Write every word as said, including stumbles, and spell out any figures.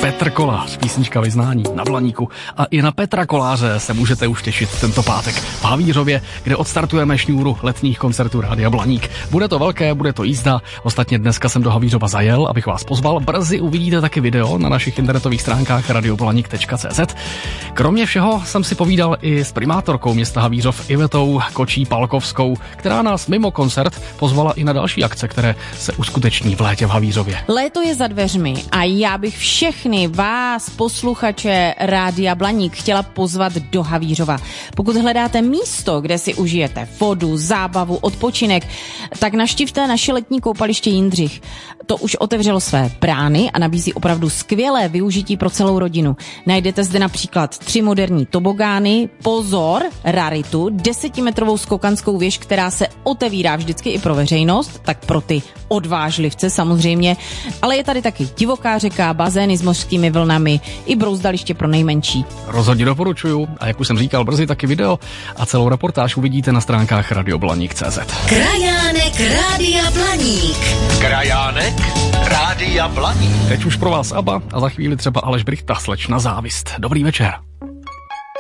Petr Kolář, písnička Vyznání na Blaníku. A i na Petra Koláře se můžete už těšit tento pátek v Havířově, kde odstartujeme šňůru letních koncertů Rádia Blaník. Bude to velké, bude to jízda. Ostatně dneska jsem do Havířova zajel, abych vás pozval. Brzy uvidíte taky video na našich internetových stránkách radioblanik tečka cé zet. Kromě všeho jsem si povídal i s primátorkou města Havířov Ivetou Kočí-Palkovskou, která nás mimo koncert pozvala i na další akce, které se uskuteční v létě v Havířově. Léto je za dveřmi a já bych všechny vás, posluchače Rádia Blaník, chtěla pozvat do Havířova. Pokud hledáte místo, kde si užijete vodu, zábavu, odpočinek, tak navštivte naše letní koupaliště Jindřich. To už otevřelo své brány a nabízí opravdu skvělé využití pro celou rodinu. Najdete zde například tři moderní tobogány, pozor, raritu, desetimetrovou skokanskou věž, která se otevírá vždycky i pro veřejnost, tak pro ty odvážlivce samozřejmě, ale je tady taky divoká řeka, bazény s mořskými vlnami i brouzdaliště pro nejmenší. Rozhodně doporučuju a jak už jsem říkal, brzy taky video a celou reportáž uvidíte na stránkách radioblaník tečka cé zet. Krajánek Rádia Blaník. Krajánek Rádia Blaník. Teď už pro vás ABBA a za chvíli třeba Aleš Brychta, Slečna závist. Dobrý večer.